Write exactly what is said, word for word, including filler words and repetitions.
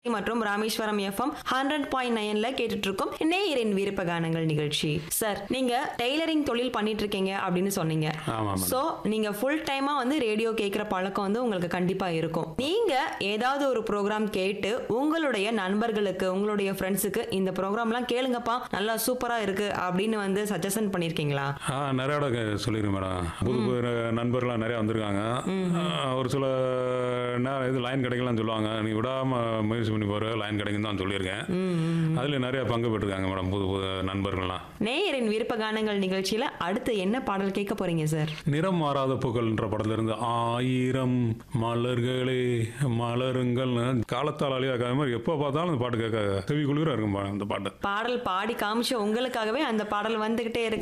மற்றும் Rameswaram FM hundred point நைன்ல கேட்டுட்டு இருக்கோம் நேயரின் விருப்ப கானங்கள் நிகழ்ச்சி. சார், நீங்க டெய்லரிங் தொழில் பண்ணிட்டு இருக்கீங்க அப்படின்னு சொன்னீங்க. சோ நீங்க ஃபுல் டைமா வந்து ரேடியோ கேட்கிற பழக்கம் வந்து உங்களுக்கு கண்டிப்பா இருக்கும். நீங்க ஏதாவது ஒரு ப்ரோக்ராம் கேட்டு உங்களுடைய நண்பர்களுக்கு, உங்களுடைய ஃப்ரெண்ட்ஸுக்கு இந்த ப்ரோக்ராம்லாம் கேளுங்கப்பா, நல்லா சூப்பரா இருக்கு அப்படின்னு வந்து சஜஷன் பண்ணிருக்கீங்களா? நிறைய இடம் சொல்லிருக்கேன் மேடம். புது புது நண்பர்கள்லாம் நிறைய வந்திருக்காங்க. ஒரு சில நேரம் இது லைன் கிடைக்கலாம்னு சொல்லுவாங்க. நீ விடாம முயற்சி பண்ணி போற லைன் கிடைக்கும் தான் சொல்லியிருக்கேன். அதுல நிறைய பங்கு பெற்றிருக்காங்க மேடம் புது புது நண்பர்கள்லாம். நேயரின் விருப்ப கானங்கள் நிகழ்ச்சியில அடுத்து என்ன பாடல் கேட்க போறீங்க சார்? நிறம் மாறாத பூக்கள்ன்ற படத்துல இருந்து ஆயிரம் மலர்களே மலருங்கள், காலத்தால் அழியாக்காத மாதிரி எப்போ பார்த்தாலும் அந்த பாட்டு கேட்க செவி குளிர இருக்கும் அந்த பாட்டு. பாடல் பாடி காமிச்ச உங்களுக்காகவே அந்த பாடல் வந்துகிட்டே இருக்கு.